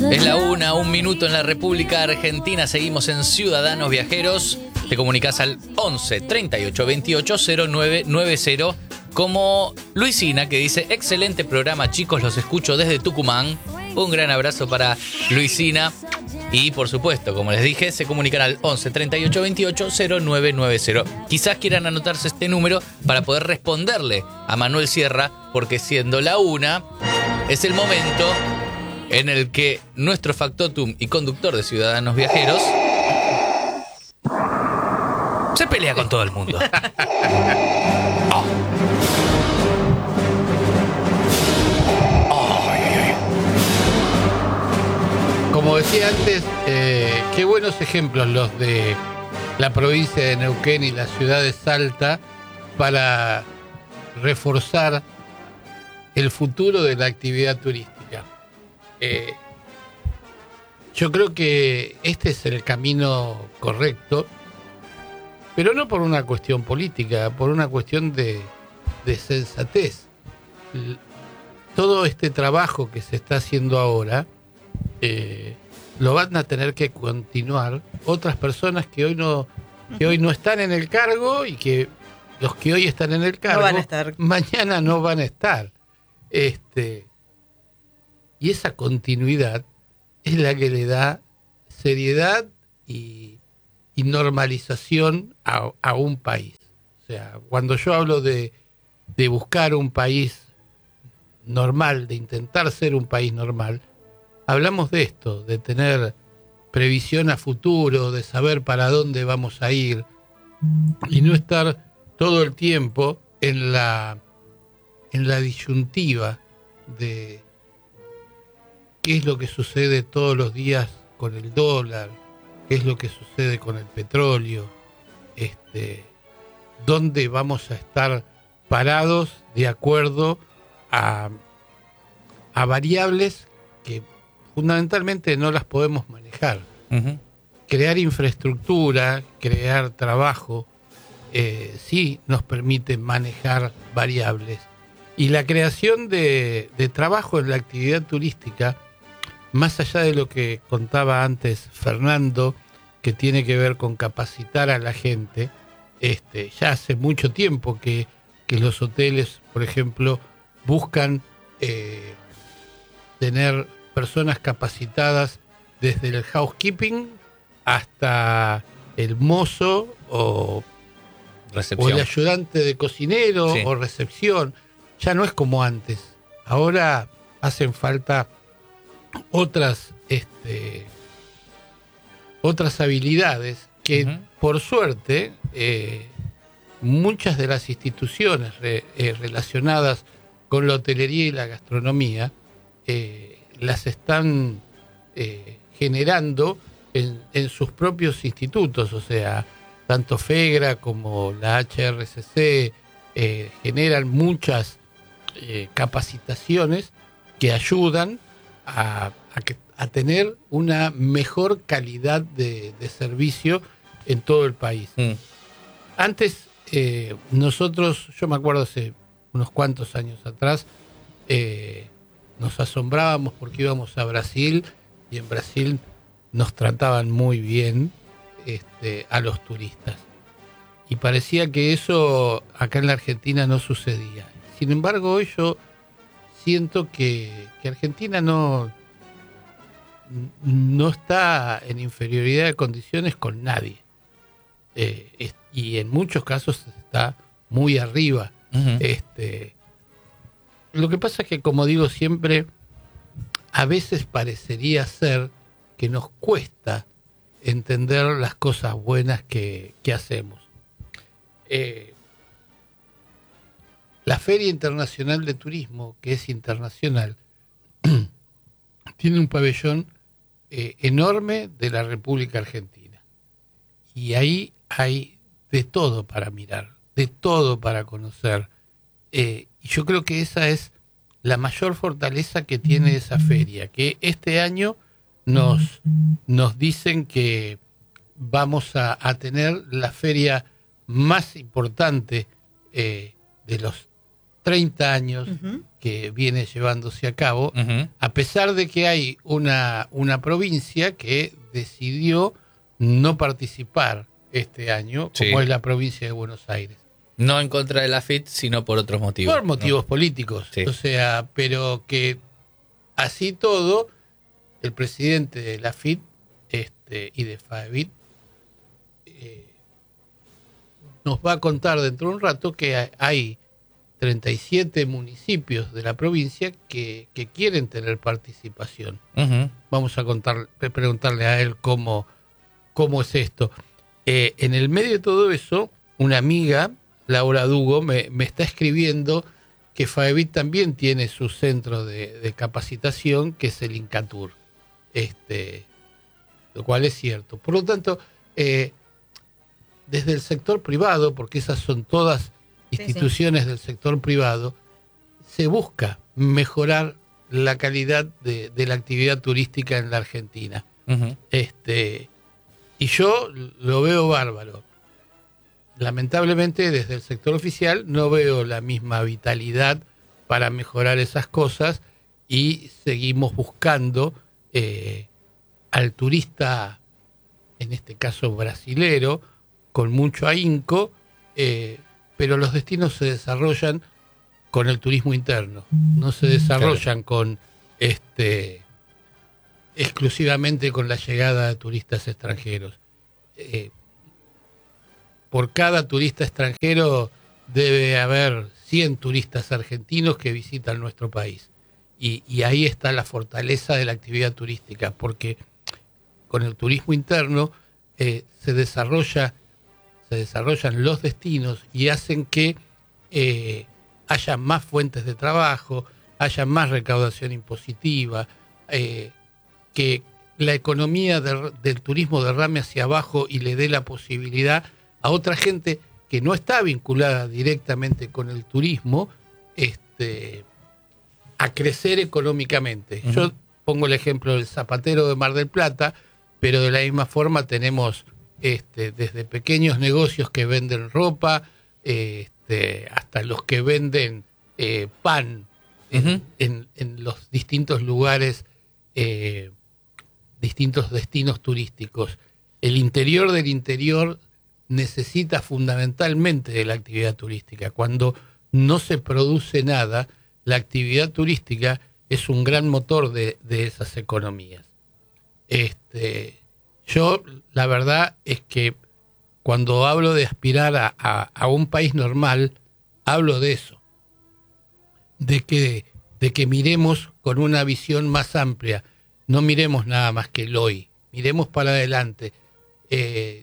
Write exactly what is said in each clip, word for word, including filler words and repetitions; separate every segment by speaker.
Speaker 1: Es la una, un minuto en la República Argentina. Seguimos en Ciudadanos Viajeros. Te comunicas al once, treinta y ocho, veintiocho, cero nueve noventa. Como Luisina, que dice: excelente programa, chicos, los escucho desde Tucumán. Un gran abrazo para Luisina. Y por supuesto, como les dije, se comunican al once, treinta y ocho, veintiocho, cero nueve noventa. Quizás quieran anotarse este número para poder responderle a Manuel Sierra, porque siendo la una, es el momento en el que nuestro factotum y conductor de Ciudadanos Viajeros se pelea con todo el mundo. Oh.
Speaker 2: Como decía antes, eh, qué buenos ejemplos los de la provincia de Neuquén y la ciudad de Salta para reforzar el futuro de la actividad turística. Eh, yo creo que este es el camino correcto, pero no por una cuestión política, por una cuestión de, de sensatez. Todo este trabajo que se está haciendo ahora Eh, lo van a tener que continuar otras personas que hoy no que hoy no están en el cargo, y que los que hoy están en el cargo
Speaker 3: no van a estar.
Speaker 2: mañana no van a estar. Este, y esa continuidad es la que le da seriedad y, y normalización a, a un país. O sea, cuando yo hablo de, de buscar un país normal, de intentar ser un país normal, hablamos de esto, de tener previsión a futuro, de saber para dónde vamos a ir y no estar todo el tiempo en la en la disyuntiva de qué es lo que sucede todos los días con el dólar, qué es lo que sucede con el petróleo, este, dónde vamos a estar parados de acuerdo a, a variables que fundamentalmente no las podemos manejar. Uh-huh. Crear infraestructura, crear trabajo, eh, sí nos permite manejar variables. Y la creación de, de trabajo en la actividad turística, más allá de lo que contaba antes Fernando, que tiene que ver con capacitar a la gente, este, ya hace mucho tiempo que, que los hoteles, por ejemplo, buscan eh, tener personas capacitadas desde el housekeeping hasta el mozo o, o el ayudante de cocinero, sí, o recepción. Ya no es como antes. Ahora hacen falta otras este, otras habilidades que, uh-huh, por suerte, eh, muchas de las instituciones re, eh, relacionadas con la hotelería y la gastronomía eh, las están eh, generando en, en sus propios institutos. O sea, tanto FEGRA como la H R C C eh, generan muchas eh, capacitaciones que ayudan a, a, que, a tener una mejor calidad de, de servicio en todo el país. Mm. Antes, eh, nosotros, yo me acuerdo hace unos cuantos años atrás, eh, nos asombrábamos porque íbamos a Brasil y en Brasil nos trataban muy bien este, a los turistas. Y parecía que eso acá en la Argentina no sucedía. Sin embargo, hoy yo siento que, que Argentina no, no está en inferioridad de condiciones con nadie. Eh, es, y en muchos casos está muy arriba. Uh-huh. Este, lo que pasa es que, como digo siempre, a veces parecería ser que nos cuesta entender las cosas buenas que, que hacemos. Eh, la Feria Internacional de Turismo, que es internacional, tiene un pabellón eh, enorme de la República Argentina. Y ahí hay de todo para mirar, de todo para conocer. Eh, y yo creo que esa es la mayor fortaleza que tiene esa feria, que este año nos, nos dicen que vamos a, a tener la feria más importante eh, de los treinta años uh-huh. que viene llevándose a cabo, uh-huh. a pesar de que hay una, una provincia que decidió no participar este año, sí. como es la provincia de Buenos Aires.
Speaker 1: No en contra de la F I T, sino por otros motivos.
Speaker 2: Por motivos
Speaker 1: ¿no?
Speaker 2: políticos.
Speaker 1: Sí.
Speaker 2: O sea, pero que así todo, el presidente de la F I T este, y de FAEBIT eh, nos va a contar dentro de un rato que hay treinta y siete municipios de la provincia que, que quieren tener participación. Uh-huh. Vamos a contar, preguntarle a él cómo, cómo es esto. Eh, en el medio de todo eso, una amiga, Laura Dugo, me, me está escribiendo que FAEBIT también tiene su centro de, de capacitación, que es el INCATUR, este, lo cual es cierto. Por lo tanto, eh, desde el sector privado, porque esas son todas instituciones sí, sí. del sector privado, se busca mejorar la calidad de, de la actividad turística en la Argentina. Uh-huh. Este, y yo lo veo bárbaro. Lamentablemente, desde el sector oficial no veo la misma vitalidad para mejorar esas cosas y seguimos buscando eh, al turista, en este caso brasilero, con mucho ahínco, eh, pero los destinos se desarrollan con el turismo interno, no se desarrollan claro. con este exclusivamente con la llegada de turistas extranjeros. Eh, por cada turista extranjero debe haber cien turistas argentinos que visitan nuestro país. Y, y ahí está la fortaleza de la actividad turística, porque con el turismo interno eh, se desarrolla se desarrollan los destinos y hacen que eh, haya más fuentes de trabajo, haya más recaudación impositiva, eh, que la economía de, del turismo derrame hacia abajo y le dé la posibilidad a otra gente que no está vinculada directamente con el turismo este, a crecer económicamente. Uh-huh. Yo pongo el ejemplo del zapatero de Mar del Plata, pero de la misma forma tenemos Este, desde pequeños negocios que venden ropa eh, este, hasta los que venden eh, pan en, uh-huh. en, en los distintos lugares, eh, distintos destinos turísticos. El interior del interior necesita fundamentalmente de la actividad turística. Cuando no se produce nada, la actividad turística es un gran motor de, de esas economías. Este... Yo, la verdad es que cuando hablo de aspirar a, a, a un país normal, hablo de eso, de que, de que miremos con una visión más amplia, no miremos nada más que el hoy, miremos para adelante. Eh,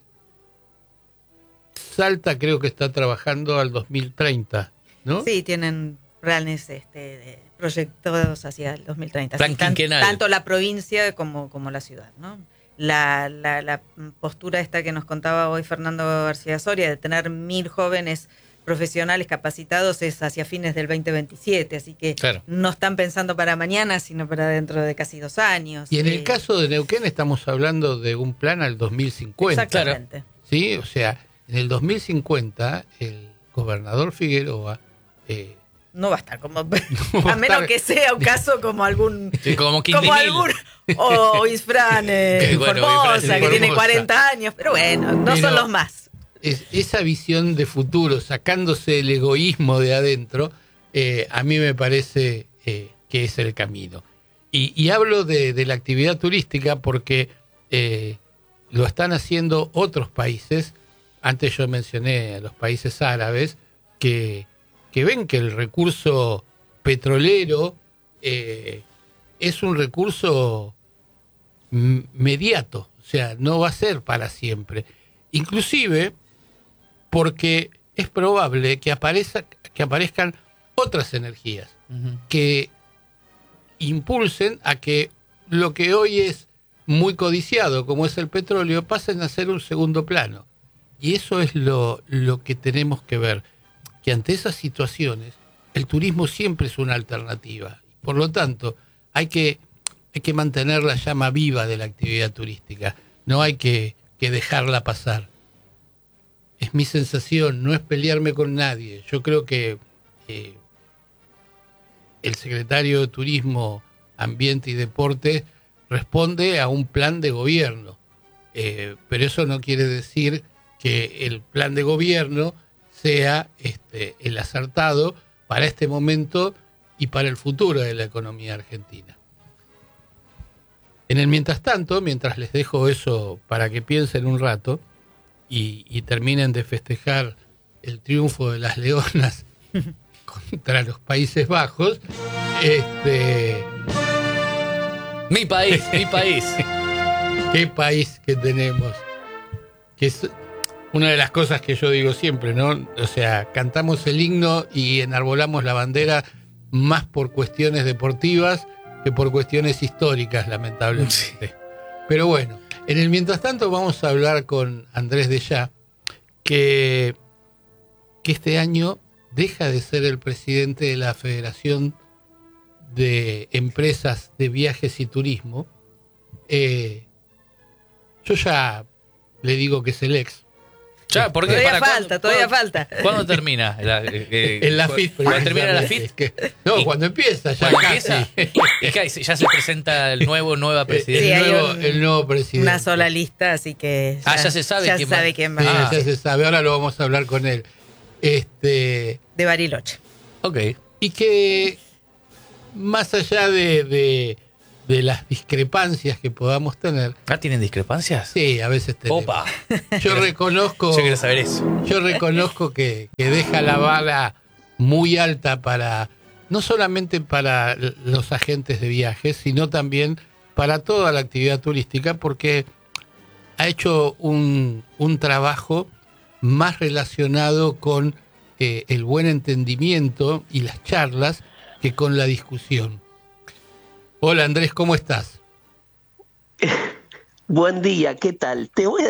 Speaker 2: Salta creo que está trabajando al dos mil treinta, ¿no?
Speaker 3: Sí, tienen planes este, proyectados hacia el dos mil treinta.
Speaker 1: Plan quinquenal.
Speaker 3: Tanto la provincia como, como la ciudad, ¿no? La, la, la postura esta que nos contaba hoy Fernando García Soria de tener mil jóvenes profesionales capacitados es hacia fines del veinte veintisiete, así que claro. no están pensando para mañana, sino para dentro de casi dos años.
Speaker 2: Y en
Speaker 3: eh,
Speaker 2: el caso de Neuquén estamos hablando de un plan al dos mil cincuenta.
Speaker 3: Exactamente.
Speaker 2: ¿Sí? O sea, en el dos mil cincuenta el gobernador Figueroa... Eh,
Speaker 3: no va a estar como no a menos estar... que sea un caso como algún
Speaker 1: sí, como,
Speaker 3: como algún o oh, Isfran eh, bueno, Formosa Isfran, que Formosa. Tiene cuarenta años, pero bueno, no pero son los más.
Speaker 2: Es, esa visión de futuro, sacándose el egoísmo de adentro, eh, a mí me parece eh, que es el camino. Y, y hablo de, de la actividad turística porque eh, lo están haciendo otros países. Antes yo mencioné a los países árabes que que ven que el recurso petrolero eh, es un recurso m- mediato, o sea, no va a ser para siempre. Inclusive porque es probable que, aparezca, que aparezcan otras energías uh-huh. que impulsen a que lo que hoy es muy codiciado, como es el petróleo, pasen a ser un segundo plano. Y eso es lo, lo que tenemos que ver, que ante esas situaciones el turismo siempre es una alternativa. Por lo tanto, hay que, hay que mantener la llama viva de la actividad turística, no hay que, que dejarla pasar. Es mi sensación, no es pelearme con nadie. Yo creo que eh, el secretario de Turismo, Ambiente y Deporte responde a un plan de gobierno. Eh, pero eso no quiere decir que el plan de gobierno sea este, el acertado para este momento y para el futuro de la economía argentina. En el mientras tanto, mientras les dejo eso para que piensen un rato y, y terminen de festejar el triunfo de las Leonas contra los Países Bajos, este...
Speaker 1: Mi país, mi país.
Speaker 2: Qué país que tenemos. Que es una de las cosas que yo digo siempre, ¿no? O sea, cantamos el himno y enarbolamos la bandera más por cuestiones deportivas que por cuestiones históricas, lamentablemente. Sí. Pero bueno, en el mientras tanto vamos a hablar con Andrés Dellá, que, que este año deja de ser el presidente de la Federación de Empresas de Viajes y Turismo. Eh, yo ya le digo que es el ex.
Speaker 1: Ya, ¿por qué?
Speaker 3: Todavía
Speaker 1: Para,
Speaker 3: falta,
Speaker 1: ¿cuándo,
Speaker 3: todavía
Speaker 1: ¿cuándo,
Speaker 3: falta.
Speaker 1: ¿Cuándo termina? La, eh,
Speaker 2: en la F I T.
Speaker 1: ¿Cuándo termina la F I T?
Speaker 2: Es que, no,
Speaker 1: ¿Y
Speaker 2: cuando empieza, ya
Speaker 1: cuando
Speaker 2: casi.
Speaker 1: empieza? Es que ya se presenta el nuevo, nueva presidente.
Speaker 3: Sí,
Speaker 2: el,
Speaker 3: hay
Speaker 2: nuevo,
Speaker 3: un-
Speaker 2: el nuevo presidente.
Speaker 3: Una sola lista, así que
Speaker 1: Ah, ya se sabe
Speaker 3: ya
Speaker 1: quién
Speaker 3: se
Speaker 1: va.
Speaker 3: sabe quién va.
Speaker 2: Sí,
Speaker 1: Ah.
Speaker 2: ya se sabe, ahora lo vamos a hablar con él. Este,
Speaker 3: De Bariloche.
Speaker 1: Ok.
Speaker 2: y que más allá de, de, de las discrepancias que podamos tener,
Speaker 1: ¿Ah, tienen discrepancias?
Speaker 2: sí, a veces tenemos.
Speaker 1: Opa.
Speaker 2: Yo reconozco,
Speaker 1: Yo quiero saber eso.
Speaker 2: yo reconozco que, que deja la vara muy alta para, no solamente para los agentes de viajes, sino también para toda la actividad turística, porque ha hecho un, un trabajo más relacionado con eh, el buen entendimiento y las charlas que con la discusión. Hola Andrés, ¿cómo estás?
Speaker 4: Buen día, ¿qué tal? Te voy a